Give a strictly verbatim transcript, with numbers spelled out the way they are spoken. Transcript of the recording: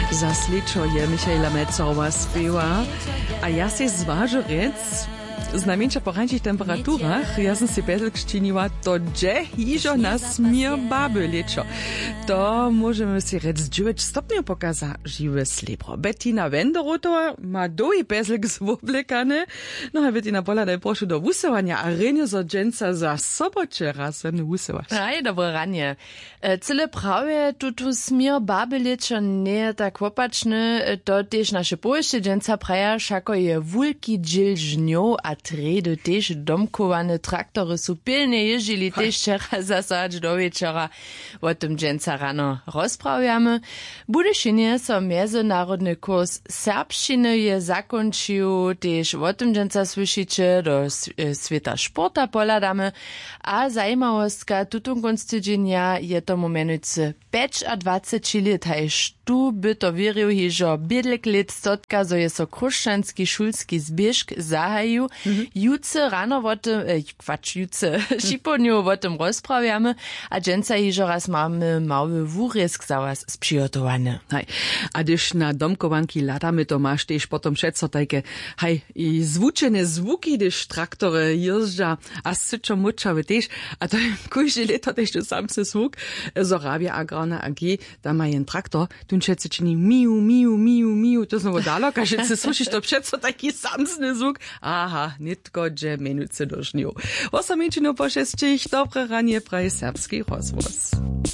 Zasličo je Michaela Metzowa spiewa, a ja si zvážu rec, znamieńcza po rańszych temperaturach, ja som si bezlik ščiniła, to dże hižo na smier baby leczo. To możemy si rec dziewięć stopniów pokaza żywe slibro. Bettina Wenderotowa ma doji bezlik zwoblekane, no a Bettina pola daj prošu do wusowania, a renio zo dżęca za sobocze raz nie wusowasz. Aj, dobre ranie. Cyle prawie tu tu smier baby leczo nie tak popaczny, to też nasze połeszcze dżęca praja, szako je wulki dżil żnią, a tredy też domkowane traktory su pilne jeździli też wczera zasadź do wieczora. O tym dżęca rano rozprawiamy. Budyszynie so międzynarodny kurs serbszczyny je zakończył, też o tym dżęca słyszycie do świata sporta poladamy, a zajmawostka tutun konstydzienia je tomu menujcy dwadzieścia pięć lat, hajż tu by to wierzył, hižo bydlek lit stotka, zo je so kruščanski šulski zbiežk zahajił. Mm-hmm. Juce rano o tym, e, kwacz, juce šiponiu o tym rozprawiamy, a dżęca hižo raz mamy mały wuriesk za was sprzygotowany. Hej, a gdyż na domkowanki latamy, to masz też potom všetko takie, hej, i zvučene zvuki, gdyż traktory jeżdża, a syczo mučawy też, a to kujże leto też to sam se zvuk, z Arabia Agrarna A G, da ma jen traktor, tu všetci čini miu, miu, miu, miu, to znowu daleko, že se slušiš to všetko taki samsny zvuk, aha, nitko, že menuce dožnju. Osamečino po šestich, dobre ranie, praj serbski rozvoz.